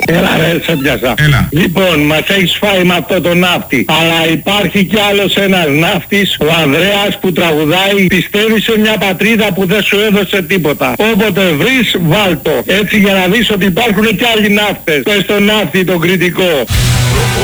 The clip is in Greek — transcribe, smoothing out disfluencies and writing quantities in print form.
Έλα ρε, σε πιάσα. Έλα. Λοιπόν, μας έχεις φάει με αυτό το ναύτη. Αλλά υπάρχει κι άλλος ένας ναύτης, ο Ανδρέας που τραγουδάει. Πιστεύει σε μια πατρίδα που δεν σου έδωσε τίποτα. Όποτε βρεις, βάλτο. Έτσι για να δεις ότι υπάρχουν κι άλλοι ναύτες. Πες τον ναύτη τον κριτικό.